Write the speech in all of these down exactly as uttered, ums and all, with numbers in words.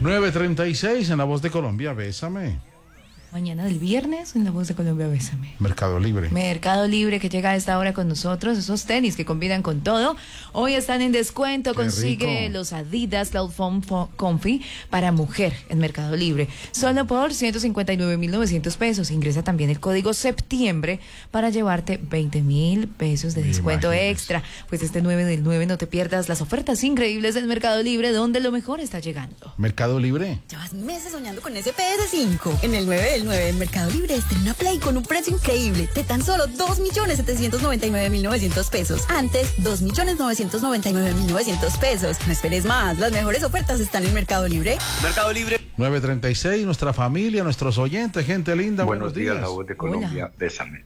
nueve treinta y seis en La Voz de Colombia, bésame. Mañana del viernes en La Voz de Colombia, bésame. Mercado Libre. Mercado Libre que llega a esta hora con nosotros, esos tenis que combinan con todo. Hoy están en descuento, Qué consigue rico. los Adidas Cloud Foam Fo- Comfy para mujer en Mercado Libre. Solo por ciento cincuenta y nueve mil novecientos pesos. Ingresa también el código septiembre para llevarte veinte mil pesos de descuento Imagínese. extra. Pues este nueve del nueve no te pierdas las ofertas increíbles del Mercado Libre, donde lo mejor está llegando. Mercado Libre. Llevas meses soñando con ese P S cinco. En el nueve del nueve en Mercado Libre está en una Play con un precio increíble de tan solo dos millones setecientos noventa y nueve mil novecientos pesos. Antes, dos millones novecientos noventa y nueve mil novecientos pesos. No esperes más, las mejores ofertas están en Mercado Libre. Mercado Libre. nueve treinta y seis, nuestra familia, nuestros oyentes, gente linda. Buenos, Buenos, días, días. La Voz de Colombia, Hola. bésame.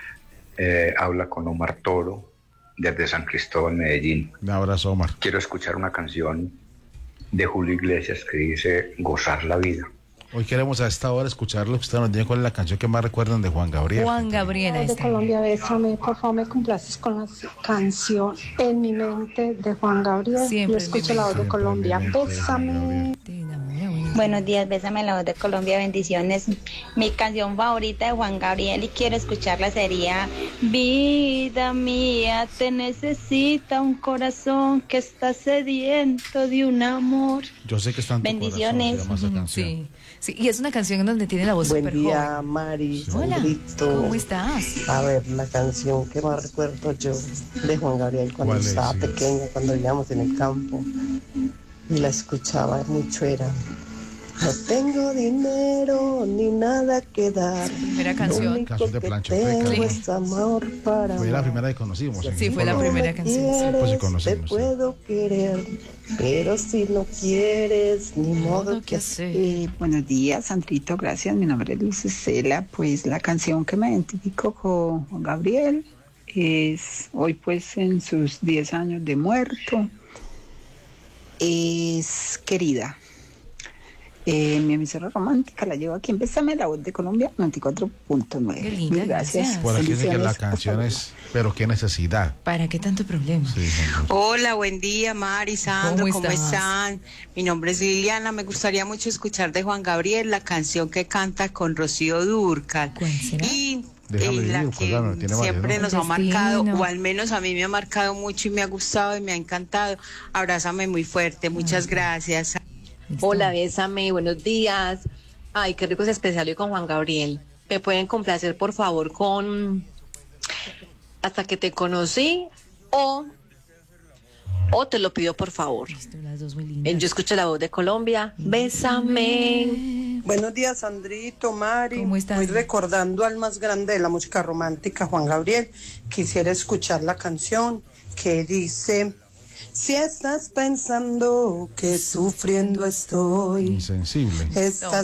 Eh, habla con Omar Toro, desde San Cristóbal, Medellín. Un abrazo, Omar. Quiero escuchar una canción de Julio Iglesias que dice Gozar la vida. Hoy queremos a esta hora escucharlo. Usted nos diga cuál es la canción que más recuerdan de Juan Gabriel. Juan Gabriel, ahí de está. Colombia, bésame, por favor me complaces con la canción En mi mente de Juan Gabriel. Siempre Yo en escucho mi la voz de mente. Colombia, Siempre en mi mente de Juan bésame. Gabriel. Te enamora, bueno. Buenos días, bésame la voz de Colombia, bendiciones. Mi canción favorita de Juan Gabriel y quiero escucharla sería Vida mía, te necesita un corazón que está sediento de un amor. Yo sé que están Bendiciones. esa canción. Sí, sí, y es una canción en donde tiene la voz Buen súper día, joven. Mari, Hola, Sandrito. ¿cómo estás? A ver, la canción que más recuerdo yo de Juan Gabriel cuando ¿Cuál es? estaba Sí. pequeña, cuando vivíamos en el campo y la escuchaba mucho era No tengo dinero ni nada que dar. Primera Lo canción. único Canción de que Plancho tengo Freca. es amor para Fue la amar. primera que conocimos. en Sí, fue la Colombia. primera me canción, sí. quieres, Pues sí te conocimos, sí. puedo querer, pero si no quieres, ni modo que hacer. Eh, buenos días, Sandrito, gracias. Mi nombre es Luz Cela. Pues la canción que me identifico con Juan Gabriel es hoy, pues en sus diez años de muerto, es Querida. Eh, mi emisora romántica la llevo aquí en Bésame, La Voz de Colombia, noventa y cuatro punto nueve. Qué linda, Mil gracias. gracias. Por aquí dice que la Bendiciones, canción hasta es, pero qué necesidad. ¿Para qué tanto problema? Sí, señor. Hola, buen día, Mari, Sandro, ¿Cómo ¿cómo, estás? están? Mi nombre es Liliana, me gustaría mucho escuchar de Juan Gabriel la canción que canta con Rocío Dúrcal. ¿Cuál será? Y Déjame eh, la ir, que pues, claro, tiene varias, siempre ¿no? nos ha Destino. marcado, o al menos a mí me ha marcado mucho y me ha gustado y me ha encantado. Abrázame muy fuerte, muchas gracias. Listo. Hola, bésame, buenos días. Ay, qué rico ese especial hoy con Juan Gabriel. ¿Me pueden complacer, por favor, con Hasta que te conocí o, o te lo pido, por favor? Listo, las dos muy Eh, lindas. Yo escucho La Voz de Colombia. Bésame. Buenos días, Sandrito, Mari. ¿Cómo estás? Hoy recordando al más grande de la música romántica, Juan Gabriel. Quisiera escuchar la canción que dice: si estás pensando que sufriendo estoy, Insensible. estás